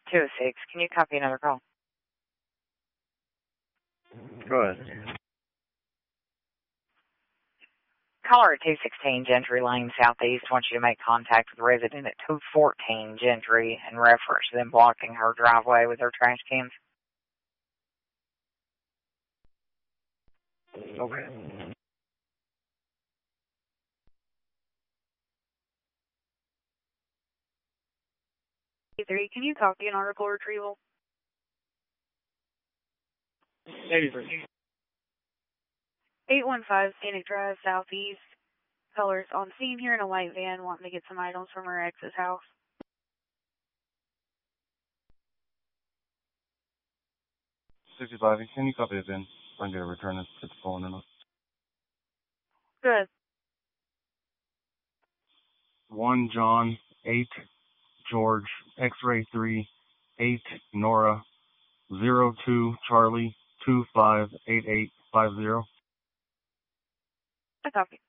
206, can you copy another call? Go ahead. Caller at 216 Gentry Lane Southeast wants you to make contact with the resident at 214 Gentry in reference to them blocking her driveway with their trash cans. Okay. Three, can you copy an article retrieval? 83. 815 Scenic Drive Southeast. Colors on scene here in a white van wanting to get some items from her ex's house. 65, can you copy it in? I'm going to return it to the phone or not. Good. 1 John 8 George X-ray 3 8 Nora 02 Charlie 258850. I copy.